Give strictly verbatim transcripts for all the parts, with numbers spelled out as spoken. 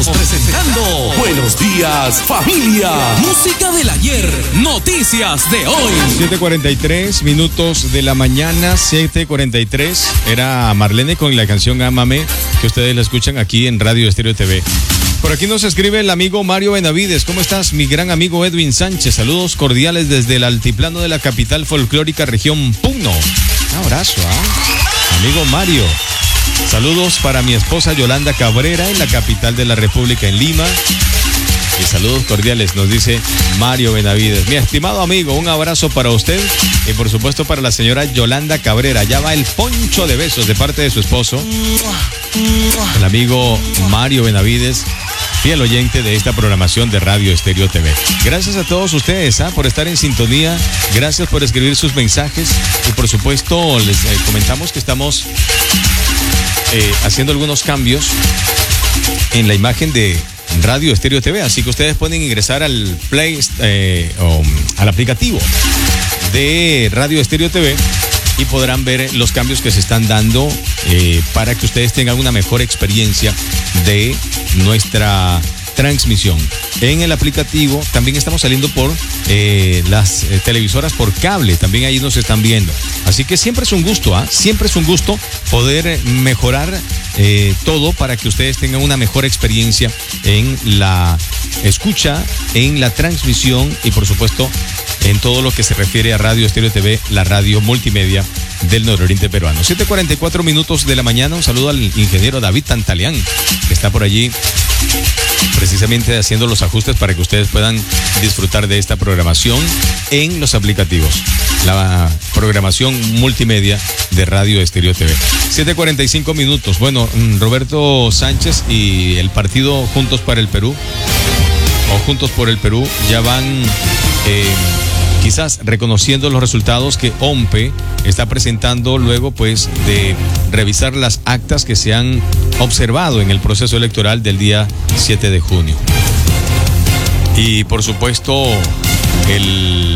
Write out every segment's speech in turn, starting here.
Estamos presentando Buenos Días, Familia. Música del ayer, noticias de hoy. siete cuarenta y tres minutos de la mañana, siete cuarenta y tres. Era Marlene con la canción Ámame, que ustedes la escuchan aquí en Radio Estéreo T V. Por aquí nos escribe el amigo Mario Benavides. ¿Cómo estás, mi gran amigo Edwin Sánchez? Saludos cordiales desde el altiplano de la capital folclórica región Puno. Un abrazo, ¿ah? Amigo Mario. Saludos para mi esposa Yolanda Cabrera en la capital de la República, en Lima. Y saludos cordiales, nos dice Mario Benavides. Mi estimado amigo, un abrazo para usted y por supuesto para la señora Yolanda Cabrera. Ya va el poncho de besos de parte de su esposo, el amigo Mario Benavides, fiel oyente de esta programación de Radio Estéreo T V. Gracias a todos ustedes ¿eh? por estar en sintonía, gracias por escribir sus mensajes y por supuesto les eh, comentamos que estamos eh, haciendo algunos cambios en la imagen de Radio Estéreo T V, así que ustedes pueden ingresar al Play, eh, o al aplicativo de Radio Estéreo T V y podrán ver los cambios que se están dando eh, para que ustedes tengan una mejor experiencia de nuestra transmisión. En el aplicativo también estamos saliendo por eh, las eh, televisoras por cable, también ahí nos están viendo. Así que siempre es un gusto, ¿ah? ¿eh? Siempre es un gusto poder mejorar eh, todo para que ustedes tengan una mejor experiencia en la escucha, en la transmisión y por supuesto en todo lo que se refiere a Radio Estéreo T V, la radio multimedia del nororiente peruano. siete cuarenta y cuatro minutos de la mañana. Un saludo al ingeniero David Tantaleán, que está por allí precisamente haciendo los ajustes para que ustedes puedan disfrutar de esta programación en los aplicativos. La programación multimedia de Radio Estéreo T V. siete cuarenta y cinco minutos. Bueno, Roberto Sánchez y el partido Juntos para el Perú, o Juntos por el Perú, ya van eh, quizás reconociendo los resultados que O M P E está presentando luego pues de revisar las actas que se han observado en el proceso electoral del día siete de junio. Y por supuesto el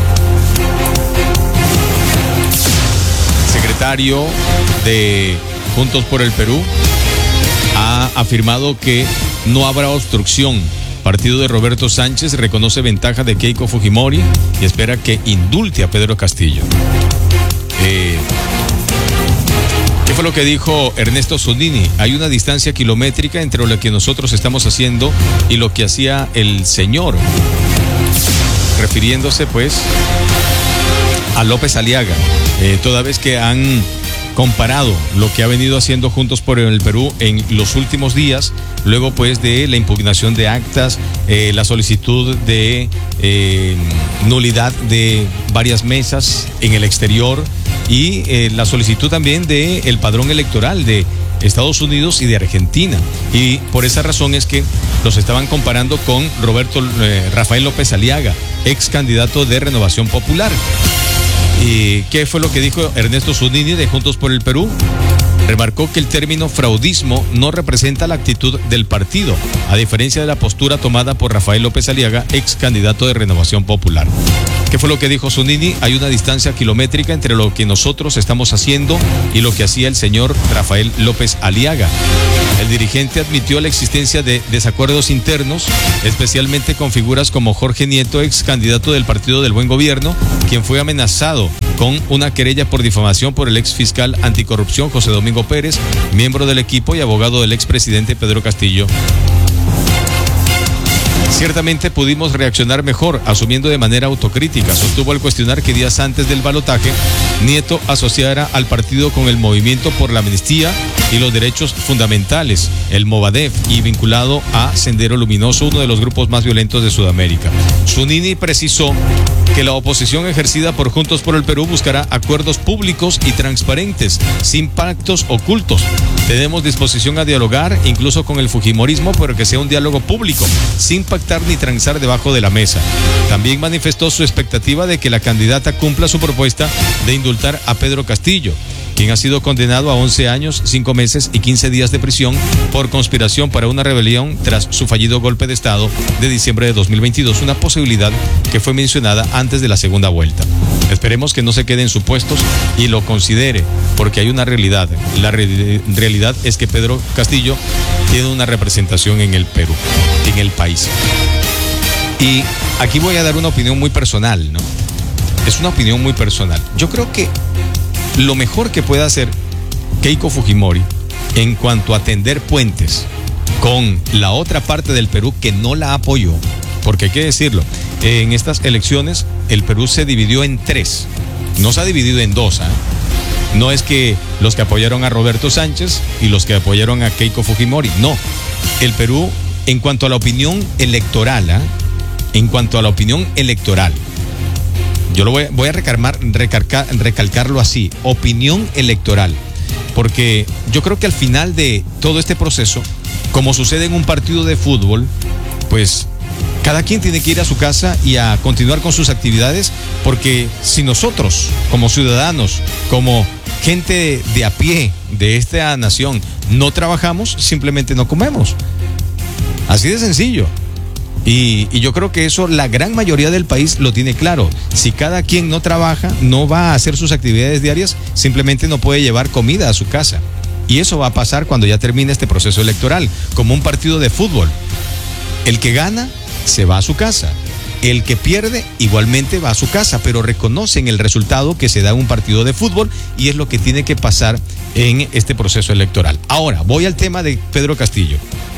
secretario de Juntos por el Perú ha afirmado que no habrá obstrucción. Partido de Roberto Sánchez reconoce ventaja de Keiko Fujimori y espera que indulte a Pedro Castillo. Eh, ¿Qué fue lo que dijo Ernesto Zunini? Hay una distancia kilométrica entre lo que nosotros estamos haciendo y lo que hacía el señor, refiriéndose pues a López Aliaga, eh, toda vez que han comparado lo que ha venido haciendo Juntos por el Perú en los últimos días, luego pues de la impugnación de actas, eh, la solicitud de eh, nulidad de varias mesas en el exterior y eh, la solicitud también de el padrón electoral de Estados Unidos y de Argentina. Y por esa razón es que los estaban comparando con Roberto eh, Rafael López Aliaga, ex candidato de Renovación Popular. ¿Y qué fue lo que dijo Ernesto Zunini de Juntos por el Perú? Remarcó que el término fraudismo no representa la actitud del partido, a diferencia de la postura tomada por Rafael López Aliaga, ex candidato de Renovación Popular. ¿Qué fue lo que dijo Zunini? Hay una distancia kilométrica entre lo que nosotros estamos haciendo y lo que hacía el señor Rafael López Aliaga. El dirigente admitió la existencia de desacuerdos internos, especialmente con figuras como Jorge Nieto, ex candidato del Partido del Buen Gobierno, quien fue amenazado con una querella por difamación por el ex fiscal anticorrupción José Domingo Pérez, miembro del equipo y abogado del expresidente Pedro Castillo. Ciertamente pudimos reaccionar mejor, asumiendo de manera autocrítica, sostuvo al cuestionar que días antes del balotaje, Nieto asociara al partido con el Movimiento por la Amnistía y los Derechos Fundamentales, el Movadef, y vinculado a Sendero Luminoso, uno de los grupos más violentos de Sudamérica. Zunini precisó que la oposición ejercida por Juntos por el Perú buscará acuerdos públicos y transparentes, sin pactos ocultos. Tenemos disposición a dialogar, incluso con el fujimorismo, pero que sea un diálogo público, sin pactar ni transar debajo de la mesa. También manifestó su expectativa de que la candidata cumpla su propuesta de indultar a Pedro Castillo, quien ha sido condenado a once años, cinco meses y quince días de prisión por conspiración para una rebelión tras su fallido golpe de Estado de diciembre de dos mil veintidós, una posibilidad que fue mencionada antes de la segunda vuelta. Esperemos que no se quede en supuestos y lo considere, porque hay una realidad. La re- realidad es que Pedro Castillo tiene una representación en el Perú, en el país. Y aquí voy a dar una opinión muy personal, ¿no? Es una opinión muy personal. Yo creo que lo mejor que puede hacer Keiko Fujimori en cuanto a tender puentes con la otra parte del Perú que no la apoyó, porque hay que decirlo, en estas elecciones el Perú se dividió en tres, no se ha dividido en dos, ¿eh? No es que los que apoyaron a Roberto Sánchez y los que apoyaron a Keiko Fujimori, no. El Perú, en cuanto a la opinión electoral, ¿eh? en cuanto a la opinión electoral, yo lo voy, voy a recargar, recargar, recalcarlo así, opinión electoral, porque yo creo que al final de todo este proceso, como sucede en un partido de fútbol, pues cada quien tiene que ir a su casa y a continuar con sus actividades, porque si nosotros, como ciudadanos, como gente de a pie de esta nación, no trabajamos, simplemente no comemos. Así de sencillo. Y, y yo creo que eso la gran mayoría del país lo tiene claro. Si cada quien no trabaja, no va a hacer sus actividades diarias, simplemente no puede llevar comida a su casa. Y eso va a pasar cuando ya termine este proceso electoral, como un partido de fútbol. El que gana se va a su casa. El que pierde igualmente va a su casa, pero reconocen el resultado que se da en un partido de fútbol y es lo que tiene que pasar en este proceso electoral. Ahora, voy al tema de Pedro Castillo.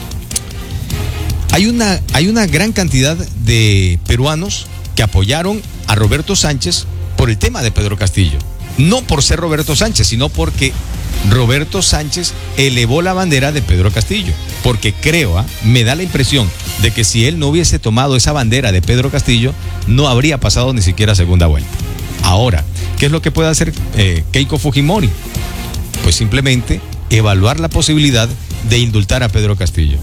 Hay una, hay una gran cantidad de peruanos que apoyaron a Roberto Sánchez por el tema de Pedro Castillo. No por ser Roberto Sánchez, sino porque Roberto Sánchez elevó la bandera de Pedro Castillo. Porque creo, ¿eh? me da la impresión de que si él no hubiese tomado esa bandera de Pedro Castillo, no habría pasado ni siquiera segunda vuelta. Ahora, ¿qué es lo que puede hacer eh, Keiko Fujimori? Pues simplemente evaluar la posibilidad de indultar a Pedro Castillo.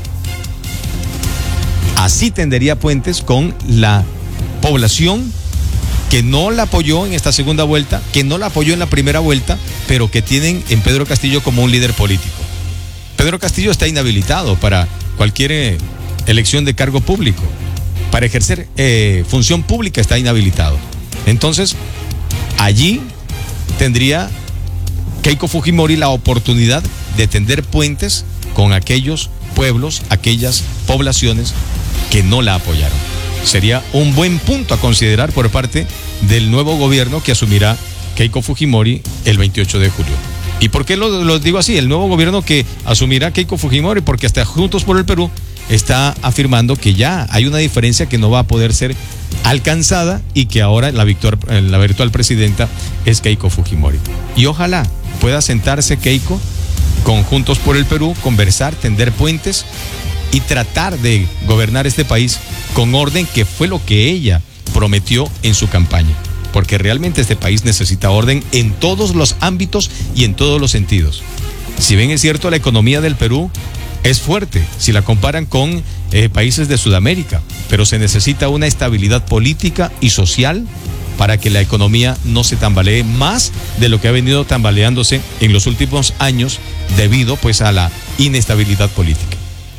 Así tendería puentes con la población que no la apoyó en esta segunda vuelta, que no la apoyó en la primera vuelta, pero que tienen en Pedro Castillo como un líder político. Pedro Castillo está inhabilitado para cualquier eh, elección de cargo público. Para ejercer eh, función pública está inhabilitado. Entonces, allí tendría Keiko Fujimori la oportunidad de tender puentes con aquellos pueblos, aquellas poblaciones que no la apoyaron. Sería un buen punto a considerar por parte del nuevo gobierno que asumirá Keiko Fujimori el veintiocho de julio. ¿Y por qué lo, lo digo así? El nuevo gobierno que asumirá Keiko Fujimori, porque hasta Juntos por el Perú está afirmando que ya hay una diferencia que no va a poder ser alcanzada y que ahora la, victor, la virtual presidenta es Keiko Fujimori. Y ojalá pueda sentarse Keiko con Juntos por el Perú, conversar, tender puentes y tratar de gobernar este país con orden, que fue lo que ella prometió en su campaña. Porque realmente este país necesita orden en todos los ámbitos y en todos los sentidos. Si bien es cierto, la economía del Perú es fuerte si la comparan con eh, países de Sudamérica, pero se necesita una estabilidad política y social para que la economía no se tambalee más de lo que ha venido tambaleándose en los últimos años debido pues a la inestabilidad política.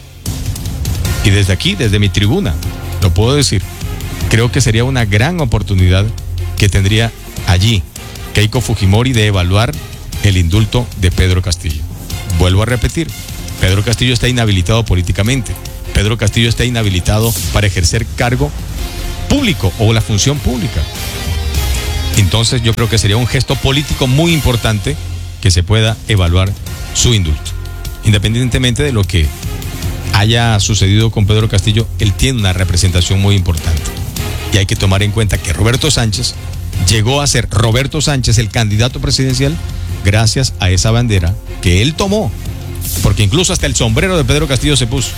Y desde aquí, desde mi tribuna, lo puedo decir, creo que sería una gran oportunidad que tendría allí Keiko Fujimori de evaluar el indulto de Pedro Castillo. Vuelvo a repetir, Pedro Castillo está inhabilitado políticamente. Pedro Castillo está inhabilitado para ejercer cargo público o la función pública. Entonces yo creo que sería un gesto político muy importante que se pueda evaluar su indulto. Independientemente de lo que haya sucedido con Pedro Castillo, él tiene una representación muy importante. Y hay que tomar en cuenta que Roberto Sánchez llegó a ser Roberto Sánchez el candidato presidencial gracias a esa bandera que él tomó. Porque incluso hasta el sombrero de Pedro Castillo se puso.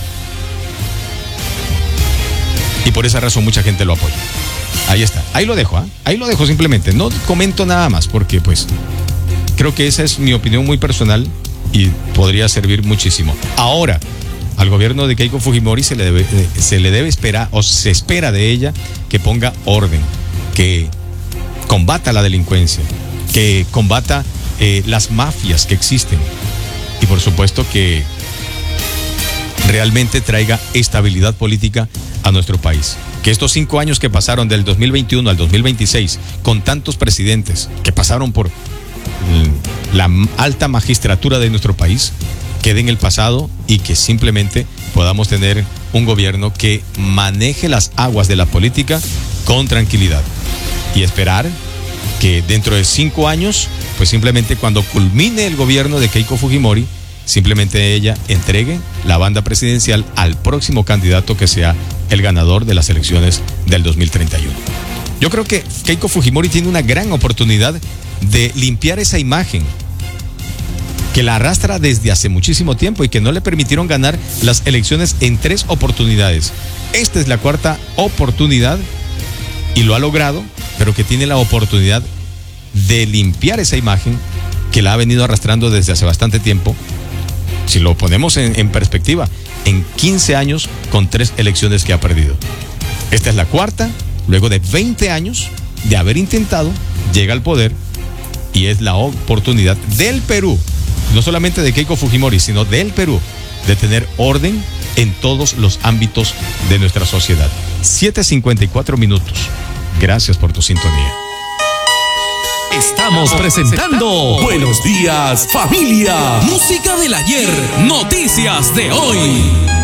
Y por esa razón mucha gente lo apoya. Ahí está, ahí lo dejo, ¿eh? ahí lo dejo simplemente. No comento nada más porque pues creo que esa es mi opinión muy personal y podría servir muchísimo. Ahora, al gobierno de Keiko Fujimori se le debe, se le debe esperar, o se espera de ella, que ponga orden, que combata la delincuencia, que combata eh, las mafias que existen, por supuesto que realmente traiga estabilidad política a nuestro país. Que estos cinco años que pasaron del dos mil veintiuno al dos mil veintiséis, con tantos presidentes que pasaron por la alta magistratura de nuestro país, quede en el pasado y que simplemente podamos tener un gobierno que maneje las aguas de la política con tranquilidad y esperar que dentro de cinco años, pues simplemente cuando culmine el gobierno de Keiko Fujimori, simplemente ella entregue la banda presidencial al próximo candidato que sea el ganador de las elecciones del dos mil treinta y uno. Yo creo que Keiko Fujimori tiene una gran oportunidad de limpiar esa imagen que la arrastra desde hace muchísimo tiempo y que no le permitieron ganar las elecciones en tres oportunidades. Esta es la cuarta oportunidad y lo ha logrado, pero que tiene la oportunidad de limpiar esa imagen que la ha venido arrastrando desde hace bastante tiempo. Si lo ponemos en, en perspectiva, en quince años con tres elecciones que ha perdido. Esta es la cuarta, luego de veinte años de haber intentado, llega al poder y es la oportunidad del Perú, no solamente de Keiko Fujimori, sino del Perú, de tener orden en todos los ámbitos de nuestra sociedad. siete cincuenta y cuatro minutos. Gracias por tu sintonía. Estamos presentando Buenos Días, Familia. Música del ayer, noticias de hoy.